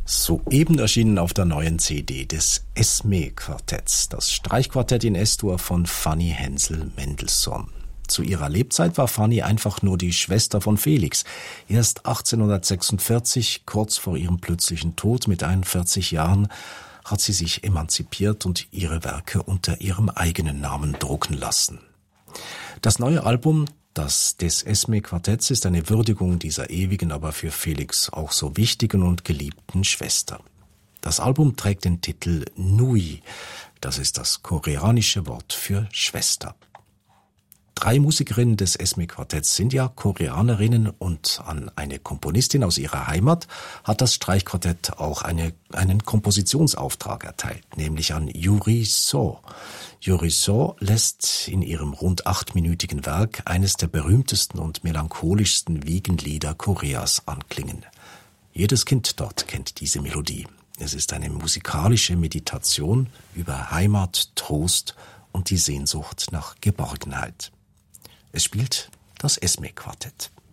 Soeben erschienen auf der neuen CD des Esme-Quartetts, das Streichquartett in S-Dur von Fanny Hensel-Mendelssohn. Zu ihrer Lebzeit war Fanny einfach nur die Schwester von Felix. Erst 1846, kurz vor ihrem plötzlichen Tod mit 41 Jahren, hat sie sich emanzipiert und ihre Werke unter ihrem eigenen Namen drucken lassen. Das neue Album, das des Esme-Quartetts, ist eine Würdigung dieser ewigen, aber für Felix auch so wichtigen und geliebten Schwester. Das Album trägt den Titel Nui, das ist das koreanische Wort für Schwester. 3 Musikerinnen des Esme-Quartetts sind ja Koreanerinnen und an eine Komponistin aus ihrer Heimat hat das Streichquartett auch einen Kompositionsauftrag erteilt, nämlich an Yuri So. Yuri So lässt in ihrem rund 8-minütigen Werk eines der berühmtesten und melancholischsten Wiegenlieder Koreas anklingen. Jedes Kind dort kennt diese Melodie. Es ist eine musikalische Meditation über Heimat, Trost und die Sehnsucht nach Geborgenheit. Es spielt das Esme-Quartett.